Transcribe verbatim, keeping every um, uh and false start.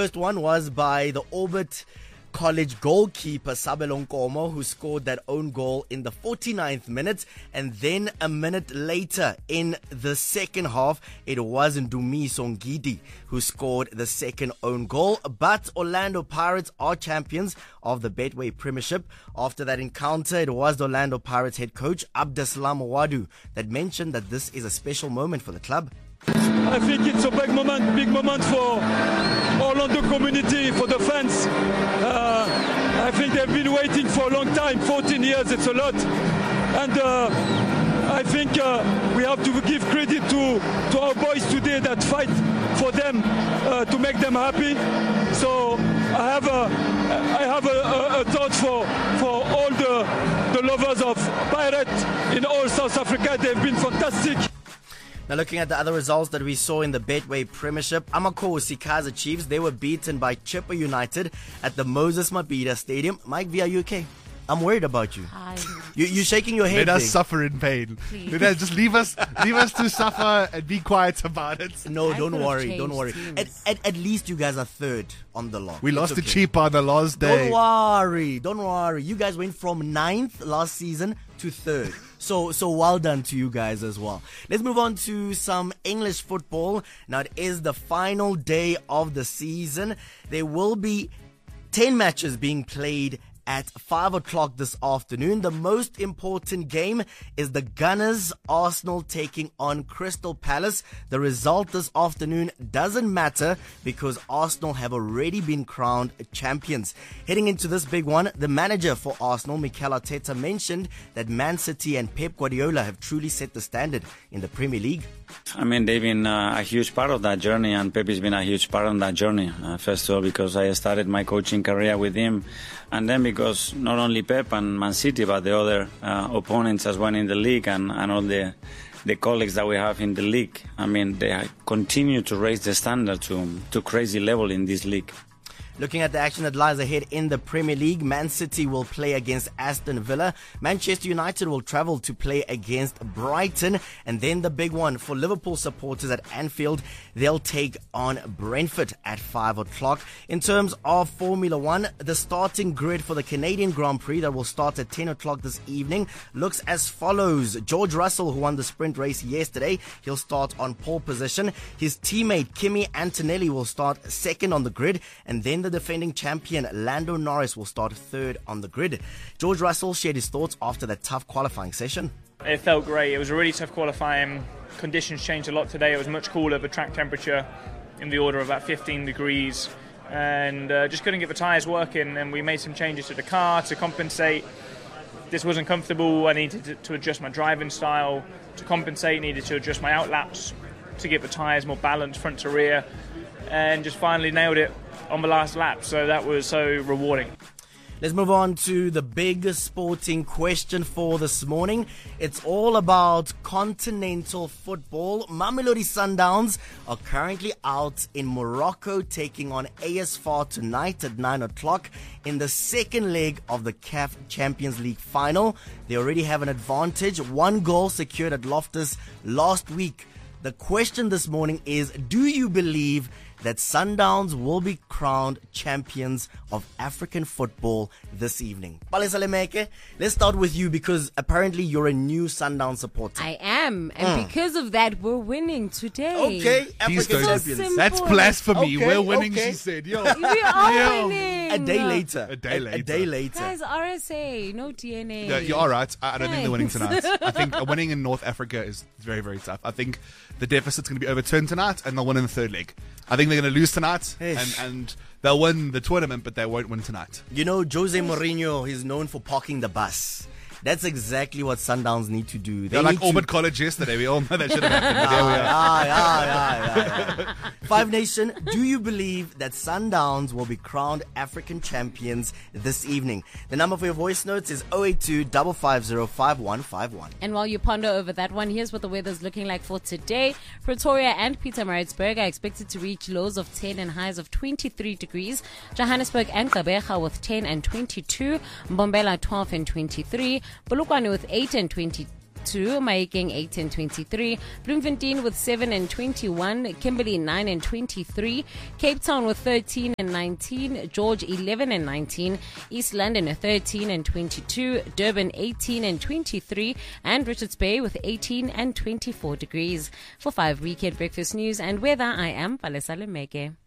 first one was by the Orbit College goalkeeper Sabelo Nkomo, who scored that own goal in the forty-ninth minute, and then a minute later in the second half it was Ndumiso Ngidi who scored the second own goal. But Orlando Pirates are champions of the Betway Premiership. After that encounter, it was the Orlando Pirates head coach Abdeslam Wadu that mentioned that this is a special moment for the club. I think it's a big moment, big moment for Orlando community, for the fans. Uh, I think they've been waiting for a long time, fourteen years, it's a lot. And uh, I think uh, we have to give credit to, to our boys today that fight for them, uh, to make them happy. So I have a, I have a, a, a thought for, for all the, the lovers of Pirates in all South Africa. They've been fantastic. Now, looking at the other results that we saw in the Betway Premiership, Amakhosi Kaizer Chiefs, they were beaten by Chippa United at the Moses Mabhida Stadium. Mike V, are you okay? I'm worried about you. I you you're shaking your head. Let us there. suffer in pain. Please. Let us just leave us, leave us to suffer and be quiet about it. No, I don't could've worry, don't changed worry. teams. At, at, at least you guys are third on the log. We It's lost okay. to Cheap on the last day. Don't worry, don't worry. You guys went from ninth last season to third. So, so well done to you guys as well. Let's move on to some English football. Now, it is the final day of the season. There will be ten matches being played at five o'clock this afternoon. The most important game is the Gunners Arsenal taking on Crystal Palace. The result this afternoon doesn't matter because Arsenal have already been crowned champions. Heading into this big one, the manager for Arsenal, Mikel Arteta, mentioned that Man City and Pep Guardiola have truly set the standard in the Premier League. I mean, they've been uh, a huge part of that journey, and Pep has been a huge part of that journey. Uh, first of all, because I started my coaching career with him, and then because not only Pep and Man City, but the other uh, opponents as well in the league, and, and all the the colleagues that we have in the league. I mean, they continue to raise the standard to to crazy level in this league. Looking at the action that lies ahead in the Premier League, Man City will play against Aston Villa. Manchester United will travel to play against Brighton. And then the big one for Liverpool supporters at Anfield, they'll take on Brentford at five o'clock. In terms of Formula One, the starting grid for the Canadian Grand Prix that will start at ten o'clock this evening looks as follows. George Russell, who won the sprint race yesterday, he'll start on pole position. His teammate Kimi Antonelli will start second on the grid, and then the defending champion Lando Norris will start third on the grid. George Russell shared his thoughts after that tough qualifying session. It felt great. It was a really tough qualifying. Conditions changed a lot today. It was much cooler. The track temperature in the order of about fifteen degrees, and uh, just couldn't get the tyres working, and we made some changes to the car to compensate. This wasn't comfortable. I needed to, to adjust my driving style to compensate, needed to adjust my outlaps to get the tyres more balanced front to rear, and just finally nailed it on the last lap, so that was so rewarding. Let's move on to the big sporting question for this morning. It's all about continental football. Mamelodi Sundowns are currently out in Morocco taking on A S F A R tonight at nine o'clock in the second leg of the C A F Champions League final. They already have an advantage. One goal secured at Loftus last week. The question this morning is, do you believe that Sundowns will be crowned champions of African football this evening? Palesa Lemeke, let's start with you because apparently you're a new Sundown supporter. I am, and Mm. because of that, we're winning today. Okay, Please African don't- champions. simple. That's blasphemy. Okay, We're winning, okay. she said. Yo. We are Yo. winning. A day later. A day A, later. day later. Guys, R S A, no D N A. Yeah, you're all right. I, I don't think they're winning Thanks. tonight. I think uh, winning in North Africa is very, very tough. I think the deficit's going to be overturned tonight, and they'll win in the third leg. I think they're going to lose tonight, and, Ish. and they'll win the tournament, but they won't win tonight. You know, Jose Mourinho is known for parking the bus. That's exactly what Sundowns need to do. They They're like need Orbit to... College yesterday. We all know that should have happened. But there we are. Ah, yeah, yeah, yeah, yeah. Five Nation, do you believe that Sundowns will be crowned African champions this evening? The number for your voice notes is zero eight two, five five zero, five one five one. And while you ponder over that one, here's what the weather's looking like for today. Pretoria and Pietermaritzburg are expected to reach lows of ten and highs of twenty-three degrees. Johannesburg and Gqeberha with ten and twenty-two. Mbombela twelve and twenty-three. Polokwane with eight and twenty-two. twenty-two, Mahikeng eight and twenty-three, Bloemfontein with seven and twenty-one, Kimberley nine and twenty-three, Cape Town with thirteen and nineteen, George eleven and nineteen, East London thirteen and twenty-two, Durban eighteen and twenty-three, and Richards Bay with eighteen and twenty-four degrees. For five Weekend Breakfast News and weather, I am Palesa Lemeke.